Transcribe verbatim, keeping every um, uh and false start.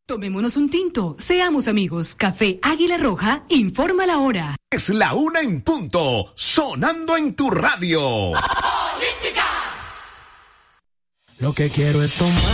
Tomémonos un tinto, seamos amigos. Café Águila Roja informa la hora. Es la una en punto, sonando en tu radio. Lo que quiero es tomar.